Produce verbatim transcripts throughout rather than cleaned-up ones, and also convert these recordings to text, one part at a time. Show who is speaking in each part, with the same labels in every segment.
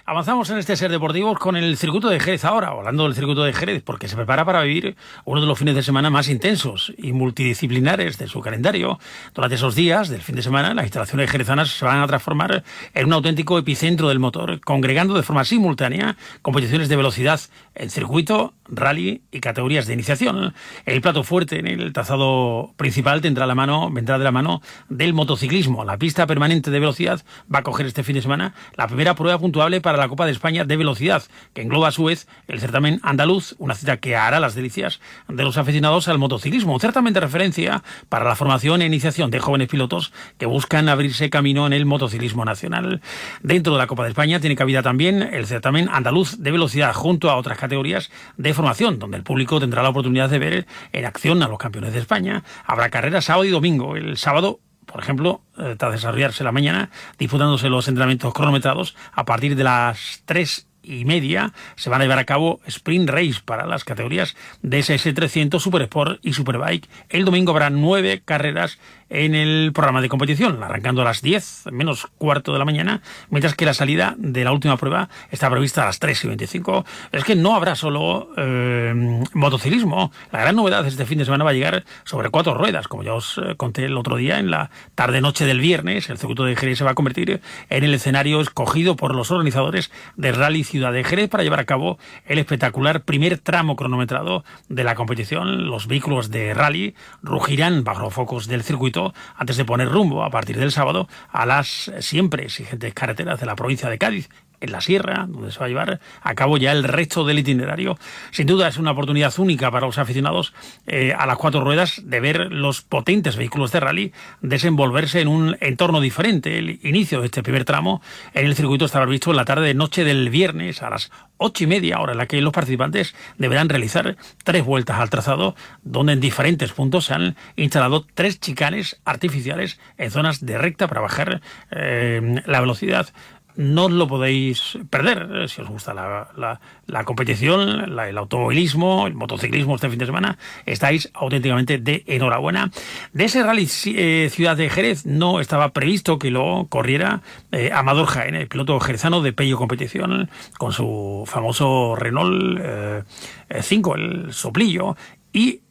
Speaker 1: Avanzamos en este Ser Deportivos con el circuito de Jerez ahora, hablando del circuito de Jerez, porque se prepara para vivir uno de los fines de semana más intensos y multidisciplinares de su calendario. Durante esos días del fin de semana, las instalaciones jerezanas se van a transformar en un auténtico epicentro del motor, congregando de forma simultánea competiciones de velocidad en circuito, rally y categorías de iniciación. El plato fuerte en el trazado principal tendrá la mano, vendrá de la mano del motociclismo. La pista permanente de velocidad va a coger este fin de semana la primera prueba puntuable para la Copa de España de Velocidad, que engloba a su vez el certamen andaluz, una cita que hará las delicias de los aficionados al motociclismo, un certamen de referencia para la formación e iniciación de jóvenes pilotos que buscan abrirse camino en el motociclismo nacional. Dentro de la Copa de España tiene cabida también el certamen andaluz de velocidad, junto a otras categorías de formación, donde el público tendrá la oportunidad de ver en acción a los campeones de España. Habrá carreras sábado y domingo. El sábado, por ejemplo, eh, tras desarrollarse la mañana, disputándose los entrenamientos cronometrados, a partir de las tres y media se van a llevar a cabo sprint race para las categorías de S S trescientos, Super Sport y Superbike. El domingo habrá nueve carreras en el programa de competición, arrancando a las diez menos cuarto de la mañana, mientras que la salida de la última prueba está prevista a las tres y veinticinco. Es que no habrá solo eh, motociclismo. La gran novedad de este fin de semana va a llegar sobre cuatro ruedas. Como ya os conté el otro día, en la tarde-noche del viernes, el circuito de Jerez se va a convertir en el escenario escogido por los organizadores de Rally Ciudad de Jerez para llevar a cabo el espectacular primer tramo cronometrado de la competición. Los vehículos de rally rugirán bajo los focos del circuito antes de poner rumbo a partir del sábado a las siempre exigentes carreteras de la provincia de Cádiz, en la sierra, donde se va a llevar a cabo ya el resto del itinerario. Sin duda es una oportunidad única para los aficionados eh, a las cuatro ruedas de ver los potentes vehículos de rally desenvolverse en un entorno diferente. El inicio de este primer tramo en el circuito estará previsto en la tarde de noche del viernes a las ocho y media, hora en la que los participantes deberán realizar tres vueltas al trazado, donde en diferentes puntos se han instalado tres chicanes artificiales en zonas de recta para bajar eh, la velocidad. No os lo podéis perder si os gusta la, la, la competición, la, el automovilismo, el motociclismo este fin de semana. Estáis auténticamente de enhorabuena. De ese rally eh, Ciudad de Jerez no estaba previsto que lo corriera eh, Amador Jaén, el piloto jerezano de Pello Competición, con su famoso Renault eh, cinco, el soplillo, y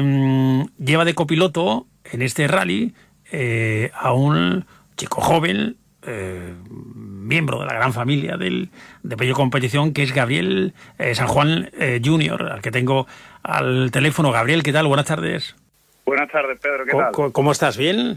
Speaker 1: eh, lleva de copiloto en este rally eh, a un chico joven, Eh, miembro de la gran familia del, de Pello Competición, que es Gabriel eh, San Juan eh, junior, al que tengo al teléfono. Gabriel, ¿qué tal? Buenas tardes.
Speaker 2: Buenas tardes, Pedro, ¿qué
Speaker 1: ¿Cómo,
Speaker 2: tal?
Speaker 1: ¿Cómo estás? ¿Bien?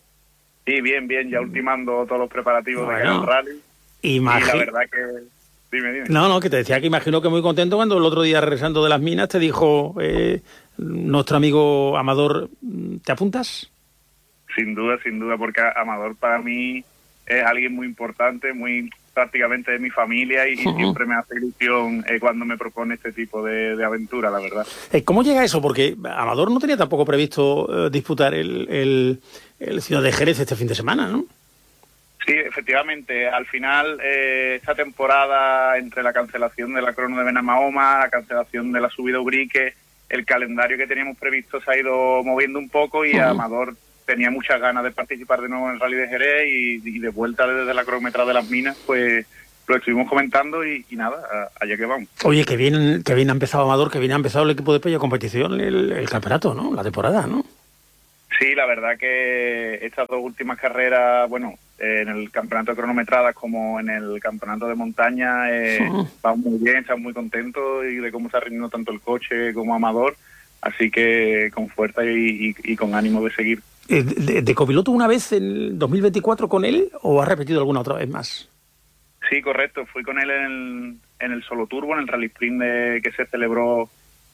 Speaker 2: Sí, bien, bien, ya ultimando todos los preparativos bueno, de cara al rally.
Speaker 1: Imagi...
Speaker 2: Y la verdad que... Dime, dime.
Speaker 1: No, no, que te decía que imagino que muy contento cuando el otro día, regresando de las minas, te dijo eh, nuestro amigo Amador, ¿te apuntas?
Speaker 2: Sin duda, sin duda, porque Amador para mí es alguien muy importante, muy prácticamente de mi familia, y, uh-huh. y siempre me hace ilusión eh, cuando me propone este tipo de, de aventura, la verdad.
Speaker 1: ¿Cómo llega eso? Porque Amador no tenía tampoco previsto eh, disputar el, el, el Ciudad de Jerez este fin de semana, ¿no?
Speaker 2: Sí, efectivamente. Al final, eh, esta temporada, entre la cancelación de la crono de Benamahoma, la cancelación de la subida a Ubrique, el calendario que teníamos previsto se ha ido moviendo un poco, y uh-huh. Amador tenía muchas ganas de participar de nuevo en el Rally de Jerez, y, y de vuelta desde la cronometrada de las minas, pues lo estuvimos comentando y, y nada, allá que vamos.
Speaker 1: Oye, que bien, que bien ha empezado Amador, que bien ha empezado el equipo de Pello Competición, el, el campeonato, ¿no? La temporada, ¿no?
Speaker 2: Sí, la verdad que estas dos últimas carreras, bueno, eh, en el campeonato de cronometradas como en el campeonato de montaña, eh, sí. van muy bien, están muy contentos y de cómo está rindiendo tanto el coche como Amador, así que con fuerza y, y, y con ánimo de seguir.
Speaker 1: ¿De, de copiloto una vez en dos mil veinticuatro con él o has repetido alguna otra vez más?
Speaker 2: Sí, correcto. Fui con él en el, en el Solo Turbo, en el Rally Sprint de, que se celebró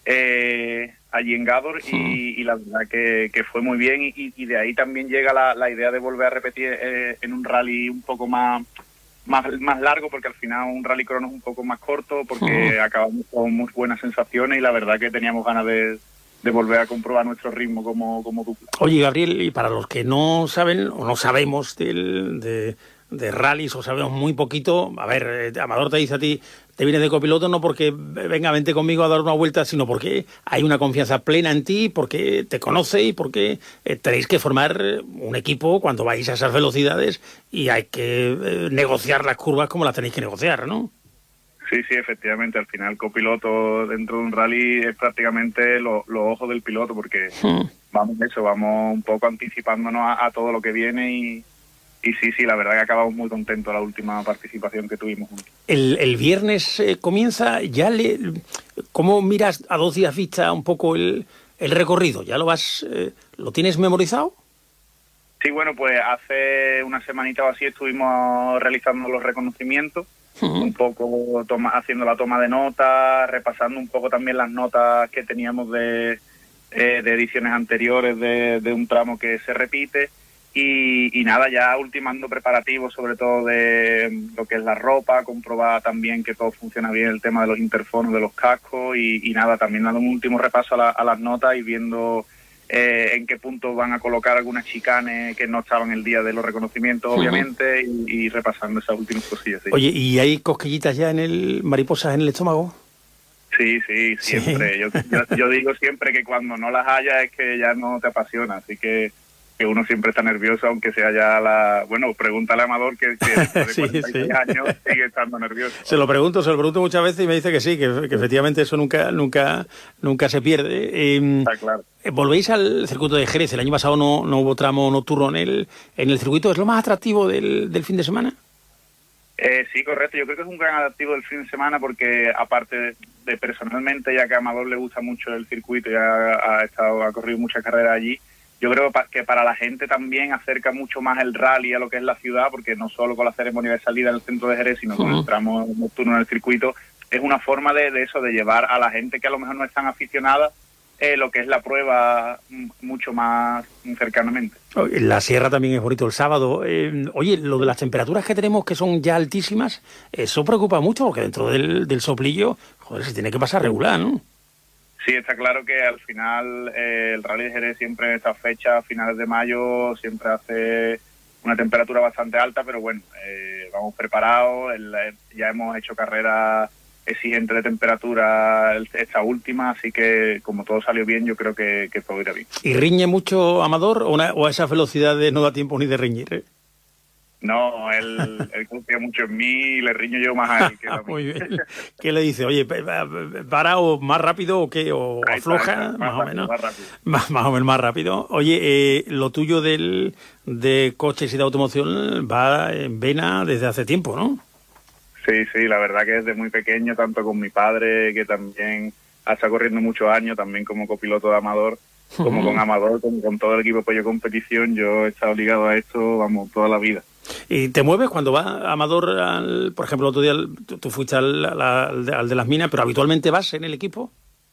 Speaker 2: eh, allí en Gádor, sí. y, y la verdad que, que fue muy bien, y, y de ahí también llega la, la idea de volver a repetir eh, en un rally un poco más, más, más largo, porque al final un rally crono es un poco más corto, porque sí. acabamos con muy buenas sensaciones, y la verdad que teníamos ganas de... de volver a comprobar nuestro ritmo como, como dupla.
Speaker 1: Oye, Gabriel, y para los que no saben o no sabemos del, de, de rallies, o sabemos muy poquito, a ver, eh, Amador te dice a ti, te vienes de copiloto no porque venga, vente conmigo a dar una vuelta, sino porque hay una confianza plena en ti, porque te conoce y porque eh, tenéis que formar un equipo cuando vais a esas velocidades y hay que eh, negociar las curvas como las tenéis que negociar, ¿no?
Speaker 2: Sí, sí, efectivamente. Al final, el copiloto dentro de un rally es prácticamente los lo ojos del piloto, porque hmm. vamos eso, vamos un poco anticipándonos a, a todo lo que viene y, y sí, sí, la verdad que acabamos muy contentos la última participación que tuvimos juntos.
Speaker 1: El, el viernes eh, comienza, ya le, ¿cómo miras a dos días vista un poco el, el recorrido? ¿Ya lo vas, eh, lo tienes memorizado?
Speaker 2: Sí, bueno, pues hace una semanita o así estuvimos realizando los reconocimientos. Uh-huh. Un poco toma, haciendo la toma de notas, repasando un poco también las notas que teníamos de, eh, de ediciones anteriores de, de un tramo que se repite y, y nada, ya ultimando preparativos sobre todo de lo que es la ropa, comprobar también que todo funciona bien, el tema de los interfonos, de los cascos y, y nada, también dando un último repaso a, la, a las notas y viendo Eh, en qué punto van a colocar algunas chicanes que no estaban el día de los reconocimientos, uh-huh. obviamente, y, y repasando esas últimas cosillas. Sí.
Speaker 1: Oye, ¿y hay cosquillitas ya en el, mariposas en el estómago?
Speaker 2: Sí, sí, siempre. ¿Sí? Yo, yo, yo digo siempre que cuando no las haya es que ya no te apasiona, así que, que uno siempre está nervioso, aunque sea ya la... Bueno, pregúntale a Amador que, que después de cuarenta y seis sí. años sigue estando nervioso.
Speaker 1: Se lo pregunto, se lo pregunto muchas veces y me dice que sí, que, que efectivamente eso nunca nunca nunca se pierde. Eh,
Speaker 2: está claro.
Speaker 1: Volvéis al circuito de Jerez, el año pasado no, no hubo tramo nocturno en el, en el circuito, ¿es lo más atractivo del, del fin de semana?
Speaker 2: Eh, sí, correcto, yo creo que es un gran atractivo del fin de semana porque aparte de, de personalmente, ya que a Amador le gusta mucho el circuito, ya ha, estado, ha corrido muchas carreras allí, yo creo que para la gente también acerca mucho más el rally a lo que es la ciudad, porque no solo con la ceremonia de salida en el centro de Jerez, sino con uh-huh. el tramo nocturno en el circuito, es una forma de, de eso, de llevar a la gente que a lo mejor no es tan aficionada eh, lo que es la prueba mucho más cercanamente.
Speaker 1: La sierra también es bonito el sábado. Eh, oye, lo de las temperaturas que tenemos que son ya altísimas, eso preocupa mucho, porque dentro del, del soplillo, joder, se tiene que pasar regular, ¿no?
Speaker 2: Sí, está claro que al final eh, el Rally de Jerez siempre en estas fechas, finales de mayo, siempre hace una temperatura bastante alta, pero bueno, eh, vamos preparados, el, ya hemos hecho carreras exigentes de temperatura esta última, así que como todo salió bien, yo creo que, que todo irá bien.
Speaker 1: ¿Y riñe mucho Amador o, una, o a esas velocidades no da tiempo ni de reñir? ¿eh?
Speaker 2: No, él, él confía mucho en mí y le riño yo más a él que a mí.
Speaker 1: Muy bien. ¿Qué le dice? Oye, ¿para o más rápido o qué? ¿O ahí afloja? Está, está, más, más o menos. Más, rápido. Más, más o menos más rápido. Oye, eh, lo tuyo del, de coches y de automoción va en vena desde hace tiempo, ¿no?
Speaker 2: Sí, sí, la verdad que desde muy pequeño, tanto con mi padre, que también ha estado corriendo muchos años, también como copiloto de Amador, como con Amador, como con todo el equipo de competición, yo he estado ligado a esto, vamos, toda la vida.
Speaker 1: ¿Y te mueves cuando va Amador, al, por ejemplo, el otro día tú, tú fuiste al, al, al de las minas, pero habitualmente vas en el equipo?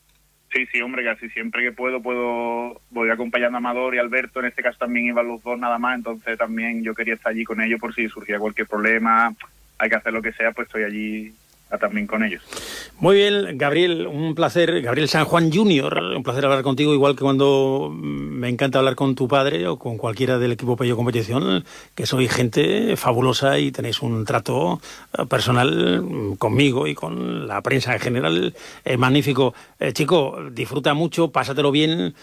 Speaker 2: Sí, sí, hombre, casi siempre que puedo, puedo voy acompañando a Amador y Alberto, en este caso también iban los dos nada más, entonces también yo quería estar allí con ellos por si surgía cualquier problema, hay que hacer lo que sea, pues estoy allí también con ellos.
Speaker 1: Muy bien, Gabriel, un placer. Gabriel San Juan junior, un placer hablar contigo, igual que cuando me encanta hablar con tu padre o con cualquiera del equipo Pello Competición, que sois gente fabulosa y tenéis un trato personal conmigo y con la prensa en general eh, magnífico. Eh, chico, disfruta mucho, pásatelo bien,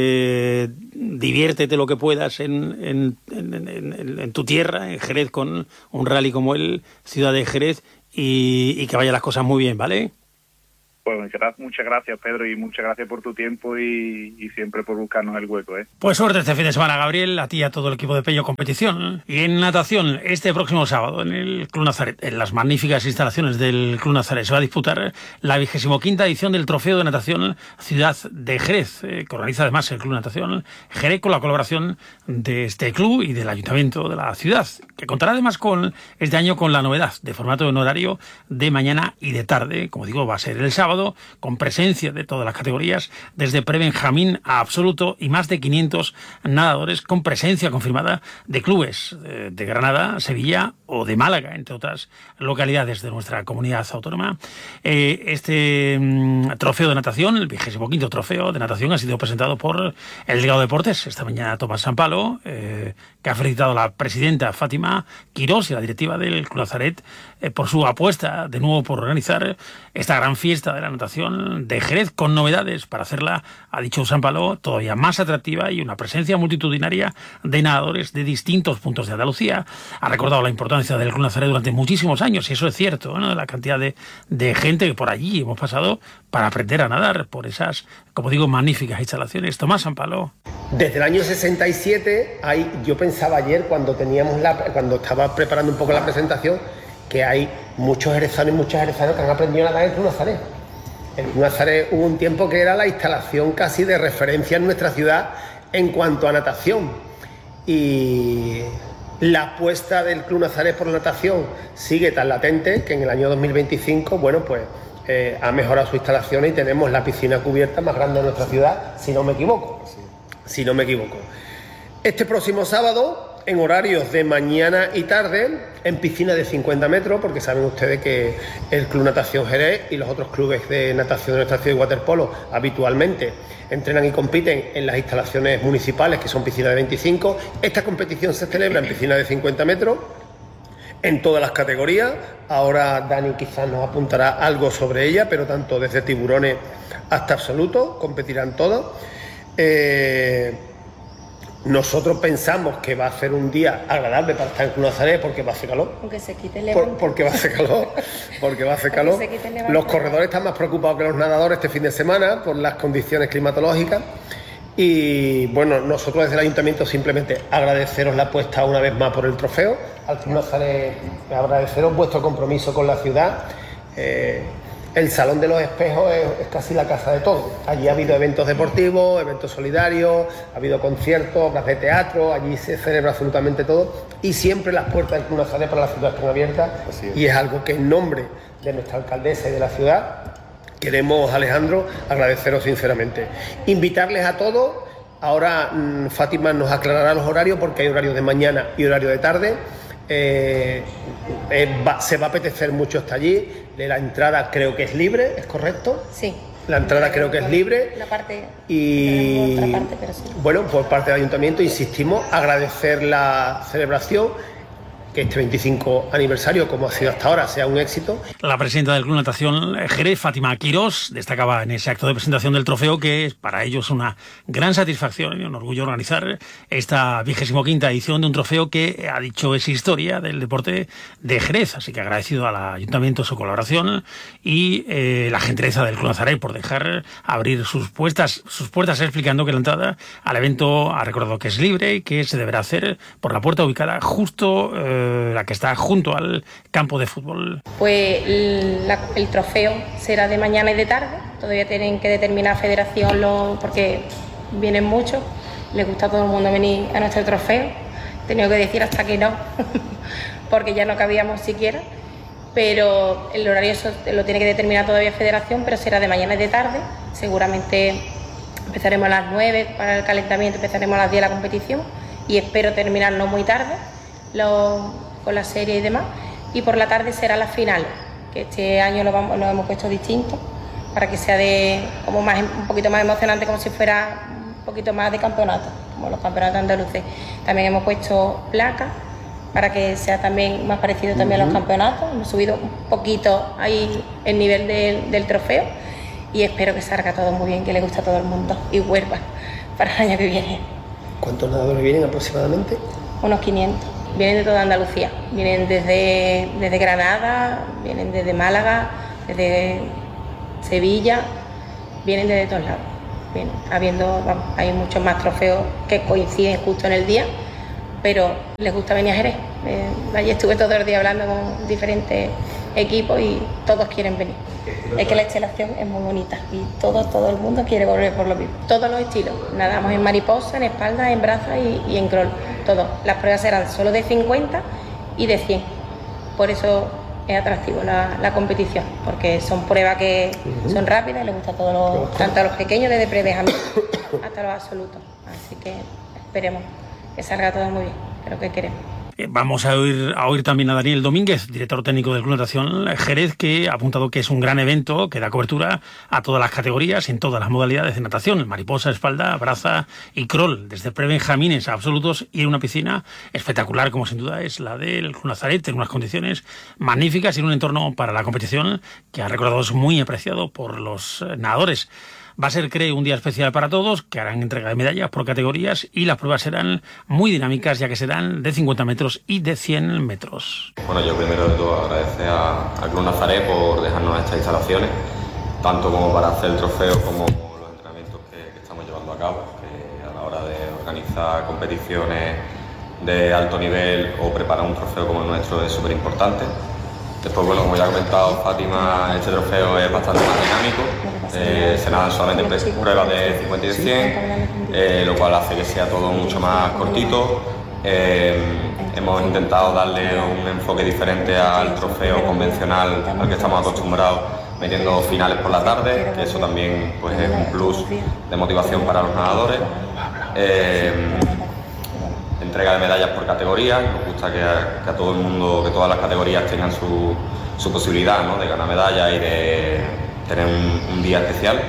Speaker 1: eh, diviértete lo que puedas en, en, en, en, en tu tierra, en Jerez, con un rally como el Ciudad de Jerez, Y, y que vayan las cosas muy bien, ¿vale?
Speaker 2: Pues muchas gracias, Pedro, y muchas gracias por tu tiempo y, y siempre por buscarnos el hueco, ¿eh?
Speaker 1: Pues suerte este fin de semana, Gabriel, a ti y a todo el equipo de Pello Competición. Y en natación, este próximo sábado, en el Club Nazaret, en las magníficas instalaciones del Club Nazaret, se va a disputar la vigésimo quinta edición del Trofeo de Natación Ciudad de Jerez, eh, que organiza además el Club Natación Jerez con la colaboración de este club y del Ayuntamiento de la ciudad, que contará además con este año con la novedad de formato en horario de mañana y de tarde. Como digo, va a ser el sábado, con presencia de todas las categorías, desde pre-benjamín a absoluto, y más de quinientos nadadores con presencia confirmada de clubes de Granada, Sevilla o de Málaga, entre otras localidades de nuestra comunidad autónoma. Eh, este mm, trofeo de natación, el vigésimo quinto trofeo de natación, ha sido presentado por el delegado de deportes esta mañana, Tomás Sampalo, eh, que ha felicitado a la presidenta Fátima Quirós y a la directiva del Club Nazaret eh, por su apuesta de nuevo por organizar esta gran fiesta de la natación de Jerez, con novedades para hacerla, ha dicho San Paló, todavía más atractiva y una presencia multitudinaria de nadadores de distintos puntos de Andalucía. Ha recordado la importancia del Club Nazaret durante muchísimos años, y eso es cierto, ¿no? La cantidad de, de gente que por allí hemos pasado para aprender a nadar por esas, como digo, magníficas instalaciones. Tomás San Paló.
Speaker 3: Desde el año sesenta y siete, hay, yo pensaba ayer cuando teníamos la, cuando estaba preparando un poco la presentación, que hay muchos jerezanos y muchas jerezanas que han aprendido a nadar en el Club Nazaret. El Club Nazaret hubo un tiempo que era la instalación casi de referencia en nuestra ciudad en cuanto a natación. Y la apuesta del Club Nazaret por la natación sigue tan latente que en el año dos mil veinticinco, bueno, pues eh, ha mejorado su instalación y tenemos la piscina cubierta más grande de nuestra ciudad, si no me equivoco. Si no me equivoco. Este próximo sábado, en horarios de mañana y tarde, en piscina de cincuenta metros, porque saben ustedes que el Club Natación Jerez y los otros clubes de natación de nuestra ciudad y waterpolo habitualmente entrenan y compiten en las instalaciones municipales, que son piscinas de veinticinco. Esta competición se celebra en piscina de cincuenta metros, en todas las categorías. Ahora Dani quizás nos apuntará algo sobre ella, pero tanto desde tiburones hasta absolutos, competirán todos. Eh, nosotros pensamos que va a ser un día agradable para estar en Club Nazaret porque va a hacer calor.
Speaker 4: Aunque se quite el
Speaker 3: Por,
Speaker 4: levante.
Speaker 3: porque va a hacer calor. Porque va a hacer calor. Los corredores están más preocupados que los nadadores este fin de semana por las condiciones climatológicas. Y bueno, nosotros desde el Ayuntamiento simplemente agradeceros la apuesta una vez más por el trofeo. Al Club Nazaret, agradeceros vuestro compromiso con la ciudad. Eh, El Salón de los Espejos es, es casi la casa de todos. Allí ha habido eventos deportivos, eventos solidarios, ha habido conciertos, obras de teatro, allí se celebra absolutamente todo y siempre las puertas del Club Nazaret para la ciudad están abiertas. Es. Y es algo que en nombre de nuestra alcaldesa y de la ciudad queremos, Alejandro, agradeceros sinceramente. Invitarles a todos. Ahora mmm, Fátima nos aclarará los horarios porque hay horarios de mañana y horario de tarde. Eh, eh, va, se va a apetecer mucho hasta allí. La entrada creo que es libre, ¿es correcto?
Speaker 4: Sí.
Speaker 3: La entrada creo que es libre.
Speaker 4: La parte,
Speaker 3: y
Speaker 4: otra parte, pero sí.
Speaker 3: Bueno, por parte del Ayuntamiento insistimos, agradecer la celebración, que este veinticinco aniversario, como ha sido hasta ahora, sea un éxito.
Speaker 1: La presidenta del Club Natación Jerez, Fátima Quirós, destacaba en ese acto de presentación del trofeo que es para ellos una gran satisfacción y un orgullo organizar esta vigésimo quinta edición de un trofeo que, ha dicho, es historia del deporte de Jerez. Así que agradecido al Ayuntamiento su colaboración y eh, la gentileza del Club Nazaret por dejar abrir sus puertas, sus puertas explicando que la entrada al evento, ha recordado que es libre y que se deberá hacer por la puerta ubicada justo eh, la que está junto al campo de fútbol.
Speaker 4: Pues la, el trofeo será de mañana y de tarde. Todavía tienen que determinar federación lo, porque vienen muchos. Les gusta a todo el mundo venir a nuestro trofeo. He tenido que decir hasta que no, porque ya no cabíamos siquiera. Pero el horario eso lo tiene que determinar todavía federación, pero será de mañana y de tarde. Seguramente empezaremos a las nueve para el calentamiento, empezaremos a las diez la competición y espero terminar no muy tarde. Lo, con la serie y demás, y por la tarde será la final, que este año lo, vamos, lo hemos puesto distinto para que sea de como más, un poquito más emocionante, como si fuera un poquito más de campeonato, como los campeonatos andaluces. También hemos puesto placas para que sea también más parecido también uh-huh. a los campeonatos. Hemos subido un poquito ahí el nivel de, del trofeo y espero que salga todo muy bien, que le guste a todo el mundo y vuelva para el año que viene.
Speaker 3: ¿Cuántos nadadores vienen aproximadamente?
Speaker 4: Unos quinientos. Vienen de toda Andalucía, vienen desde, desde Granada, vienen desde Málaga, desde Sevilla, vienen desde todos lados. Vienen, habiendo, vamos, hay muchos más trofeos que coinciden justo en el día, pero les gusta venir a Jerez. Eh, allí estuve todo el día hablando con diferentes equipos y todos quieren venir. Es que la instalación es muy bonita y todo, todo el mundo quiere volver por lo mismo. Todos los estilos, nadamos en mariposa, en espalda, en brazas y, y en crawl, todo. Las pruebas serán solo de cincuenta y de cien, por eso es atractivo la, la competición, porque son pruebas que son rápidas y les gusta a todos los, tanto a los pequeños desde pre-benjamín hasta los absolutos, así que esperemos que salga todo muy bien, es lo que queremos.
Speaker 1: Eh, vamos a oír, a oír también a Daniel Domínguez, director técnico del Club Natación Jerez, que ha apuntado que es un gran evento que da cobertura a todas las categorías, en todas las modalidades de natación, mariposa, espalda, braza y crawl, desde prebenjamines a absolutos, y en una piscina espectacular, como sin duda es la del Club Nazaret, en unas condiciones magníficas y en un entorno para la competición que ha recordado es muy apreciado por los nadadores. Va a ser, creo, un día especial para todos, que harán entrega de medallas por categorías y las pruebas serán muy dinámicas, ya que serán de cincuenta metros y de cien metros.
Speaker 5: Bueno, yo primero de todo agradecer al Club Nazaret por dejarnos estas instalaciones, tanto como para hacer el trofeo como los entrenamientos que, que estamos llevando a cabo, que a la hora de organizar competiciones de alto nivel o preparar un trofeo como el nuestro es súper importante. Después, bueno, como ya ha comentado Fátima, este trofeo es bastante más dinámico, eh, se nadan solamente pruebas de cincuenta y de cien, eh, lo cual hace que sea todo mucho más cortito. Eh, hemos intentado darle un enfoque diferente al trofeo convencional al que estamos acostumbrados, metiendo finales por la tarde, que eso también pues, es un plus de motivación para los nadadores. Eh, entrega de medallas por categorías, nos gusta que a, que a todo el mundo, que todas las categorías tengan su, su posibilidad, ¿no?, de ganar medallas y de tener un, un día especial.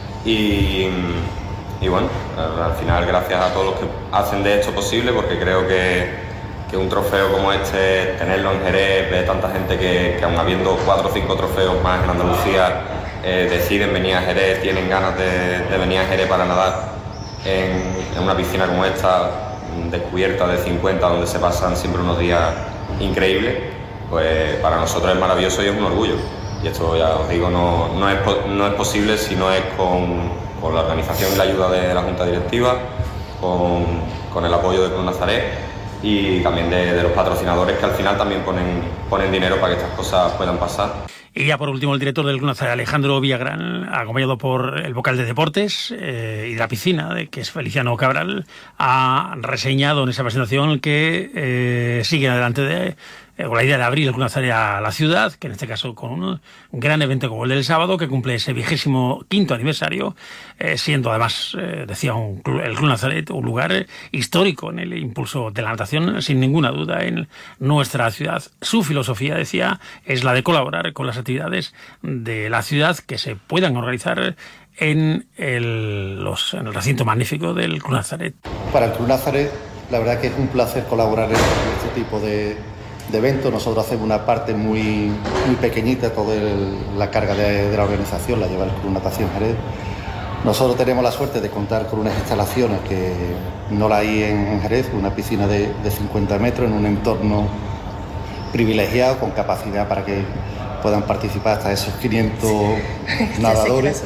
Speaker 5: Y, y bueno, al final gracias a todos los que hacen de esto posible, porque creo que, que un trofeo como este, tenerlo en Jerez, ver tanta gente que, que aun habiendo cuatro o cinco trofeos más en Andalucía, eh, deciden venir a Jerez, tienen ganas de, de venir a Jerez para nadar en, en una piscina como esta, descubierta de cincuenta, donde se pasan siempre unos días increíbles, pues para nosotros es maravilloso y es un orgullo. Y esto, ya os digo, no, no, es, no es posible si no es con, con la organización y la ayuda de la Junta Directiva, con, con el apoyo del Club Nazaret y también de, de los patrocinadores, que al final también ponen, ponen dinero para que estas cosas puedan pasar.
Speaker 1: Y ya por último el director del Club Nazaret, Alejandro Villagrán, acompañado por el vocal de deportes eh, y de la piscina, de, que es Feliciano Cabral, ha reseñado en esa presentación que eh, sigue adelante de, eh, con la idea de abrir el Club Nazaret a la ciudad, que en este caso con un gran evento como el del sábado, que cumple ese vigésimo quinto aniversario, eh, siendo además, eh, decía un club, el Club Nazaret, un lugar histórico en el impulso de la natación, sin ninguna duda, en nuestra ciudad. Su filosofía, decía, es la de colaborar con las actividades de la ciudad que se puedan organizar en el, los, en el recinto magnífico del Club Nazaret.
Speaker 6: Para el Club Nazaret, la verdad que es un placer colaborar en este tipo de, de eventos. Nosotros hacemos una parte muy, muy pequeñita, toda el, la carga de, de la organización la lleva el Club Natación Jerez. Nosotros tenemos la suerte de contar con unas instalaciones que no la hay en Jerez, una piscina de, de cincuenta metros en un entorno privilegiado, con capacidad para que puedan participar hasta esos quinientos nadadores.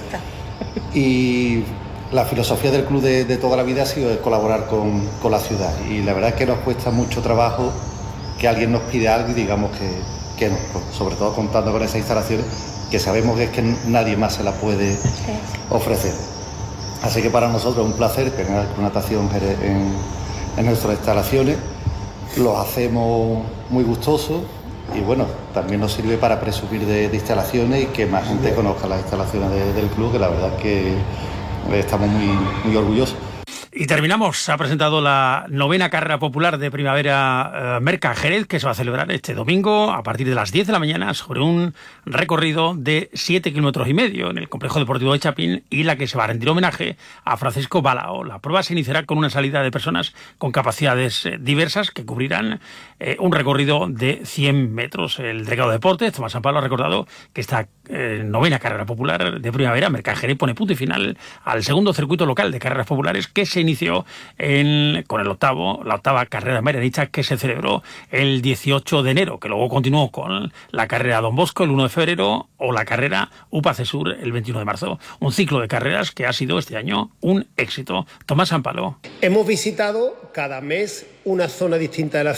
Speaker 6: Y la filosofía del club de, de toda la vida ha sido colaborar con, con la ciudad, y la verdad es que nos cuesta mucho trabajo que alguien nos pide algo y digamos que, que no, sobre todo contando con esas instalaciones que sabemos que es que nadie más se la puede ofrecer. Así que para nosotros es un placer tener el Club Natación en, en nuestras instalaciones. Los hacemos muy gustosos y bueno, también nos sirve para presumir de, de instalaciones y que más gente conozca las instalaciones de, del club, que la verdad es que estamos muy, muy orgullosos.
Speaker 1: Y terminamos. Ha presentado la novena carrera popular de primavera eh, Merca Jerez, que se va a celebrar este domingo a partir de las diez de la mañana sobre un recorrido de siete kilómetros y medio en el complejo deportivo de Chapín, y la que se va a rendir homenaje a Francisco Balao. La prueba se iniciará con una salida de personas con capacidades eh, diversas que cubrirán eh, un recorrido de cien metros. El delegado de deportes, Tomás San Pablo, ha recordado que esta eh, novena carrera popular de primavera Merca Jerez pone punto y final al segundo circuito local de carreras populares que se inició en, con el octavo, la octava carrera marianista, que se celebró el dieciocho de enero, que luego continuó con la carrera Don Bosco el uno de febrero o la carrera U P A C Sur el veintiuno de marzo. Un ciclo de carreras que ha sido este año un éxito. Tomás San Pablo.
Speaker 3: Hemos visitado cada mes una zona distinta de la